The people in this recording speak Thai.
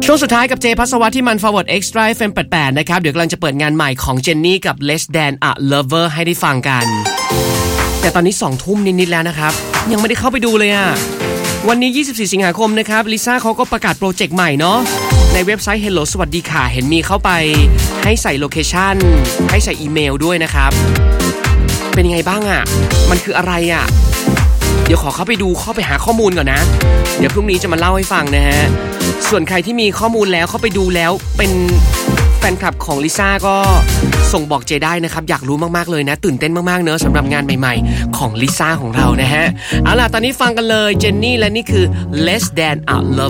ช่วงสุดท้ายกับเจพัสวัตที่มัน Forward Extra FM 88นะครับเดี๋ยวกำลังจะเปิดงานใหม่ของเจนนี่กับ Less Than a Lover ให้ได้ฟังกันแต่ตอนนี้ 20:00 นนิดๆแล้วนะครับยังไม่ได้เข้าไปดูเลยอ่ะวันนี้24สิงหาคมนะครับลิซ่าเขาก็ประกาศโปรเจกต์ใหม่เนาะในเว็บไซต์ Hello สวัสดีค่ะเห็นมีเข้าไปให้ใส่โลเคชั่นให้ใส่อีเมลด้วยนะครับเป็นยังไงบ้างอ่ะมันคืออะไรอ่ะเดี๋ยวขอเข้าไปดูเข้าไปหาข้อมูลก่อนนะเดี๋ยวพรุ่งนี้จะมาเล่าให้ฟังนะฮะส่วนใครที่มีข้อมูลแล้วเข้าไปดูแล้วเป็นแฟนคลับของลิซ่าก็ส่งบอกเจได้นะครับอยากรู้มากๆเลยนะตื่นเต้นมากๆเนอะสำหรับงานใหม่ๆของลิซ่าของเรานะฮะเอาล่ะตอนนี้ฟังกันเลยเจนนี่และนี่คือ Less Than a Lover